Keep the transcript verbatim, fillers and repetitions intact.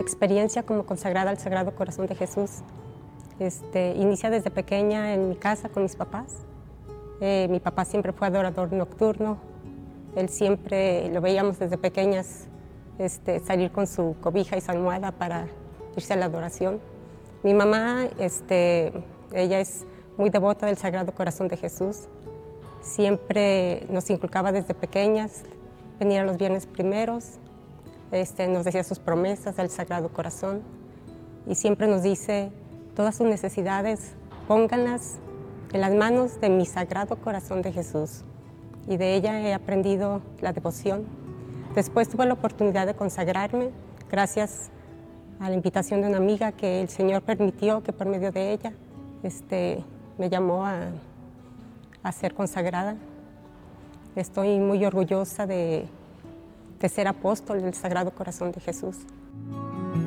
experiencia como consagrada al Sagrado Corazón de Jesús este, inicia desde pequeña en mi casa con mis papás. Eh, mi papá siempre fue adorador nocturno. Él siempre, lo veíamos desde pequeñas, este, salir con su cobija y su almohada para irse a la adoración. Mi mamá, este, ella es muy devota del Sagrado Corazón de Jesús. Siempre nos inculcaba desde pequeñas venir a los viernes primeros. Este, nos decía sus promesas del Sagrado Corazón y siempre nos dice, todas sus necesidades, pónganlas en las manos de mi Sagrado Corazón de Jesús. Y de ella he aprendido la devoción. Después tuve la oportunidad de consagrarme, gracias a la invitación de una amiga que el Señor permitió que por medio de ella este, me llamó a, a ser consagrada. Estoy muy orgullosa de, de ser apóstol del Sagrado Corazón de Jesús.